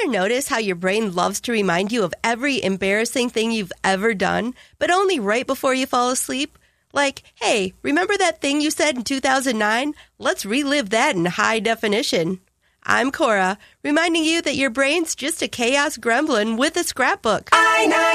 ever notice how your brain loves to remind you of every embarrassing thing you've ever done, but only right before you fall asleep? Like, hey, remember that thing you said in 2009? Let's relive that in high definition. I'm Cora, reminding you that your brain's just a chaos gremlin with a scrapbook.